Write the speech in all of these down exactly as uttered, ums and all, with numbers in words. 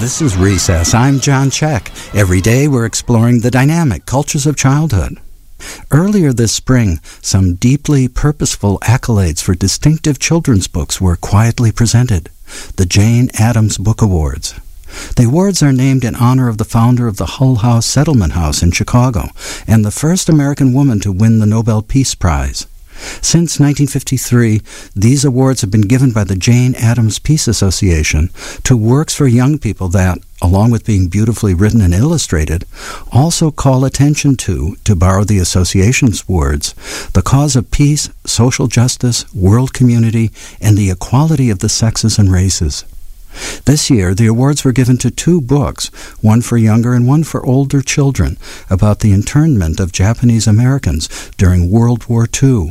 This is Recess. I'm John Check. Every day we're exploring the dynamic cultures of childhood. Earlier this spring, some deeply purposeful accolades for distinctive children's books were quietly presented. The Jane Addams Book Awards. The awards are named in honor of the founder of the Hull House Settlement House in Chicago and the first American woman to win the Nobel Peace Prize. Since nineteen fifty-three, these awards have been given by the Jane Addams Peace Association to works for young people that, along with being beautifully written and illustrated, also call attention to, to borrow the association's words, the cause of peace, social justice, world community, and the equality of the sexes and races. This year, the awards were given to two books, one for younger and one for older children, about the internment of Japanese Americans during World War Two.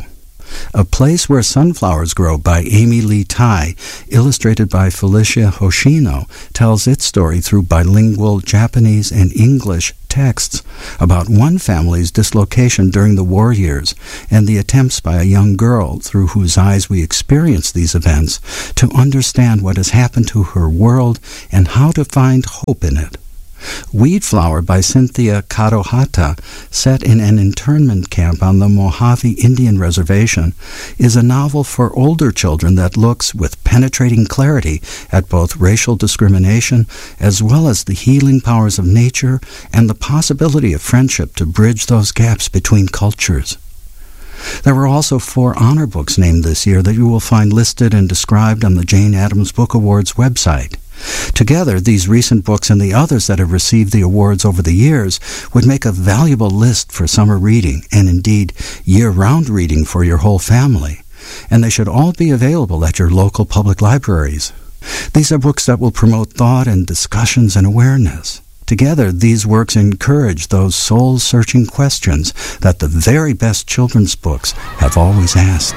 A Place Where Sunflowers Grow by Amy Lee Tai, illustrated by Felicia Hoshino, tells its story through bilingual Japanese and English texts about one family's dislocation during the war years and the attempts by a young girl through whose eyes we experience these events to understand what has happened to her world and how to find hope in it. Weedflower by Cynthia Kadohata, set in an internment camp on the Mojave Indian Reservation, is a novel for older children that looks with penetrating clarity at both racial discrimination as well as the healing powers of nature and the possibility of friendship to bridge those gaps between cultures. There were also four honor books named this year that you will find listed and described on the Jane Addams Book Awards website. Together, these recent books and the others that have received the awards over the years would make a valuable list for summer reading and indeed year-round reading for your whole family. And they should all be available at your local public libraries. These are books that will promote thought and discussions and awareness. Together, these works encourage those soul-searching questions that the very best children's books have always asked.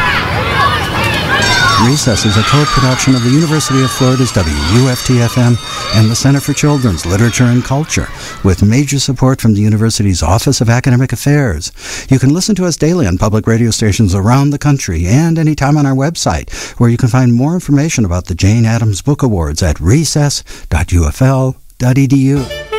Recess is a co-production of the University of Florida's W U F T F M and the Center for Children's Literature and Culture, with major support from the university's Office of Academic Affairs. You can listen to us daily on public radio stations around the country and anytime on our website, where you can find more information about the Jane Addams Book Awards at recess dot u f l dot e d u.